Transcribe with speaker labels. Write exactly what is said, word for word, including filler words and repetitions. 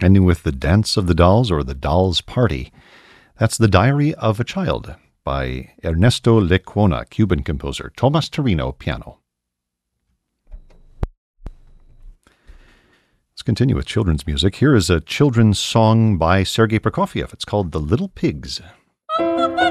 Speaker 1: Ending with The Dance of the Dolls or The Dolls Party. That's The Diary of a Child by Ernesto Lecuona, Cuban composer. Tomas Torino, piano. Let's continue with children's music. Here is a children's song by Sergei Prokofiev. It's called The Little Pigs.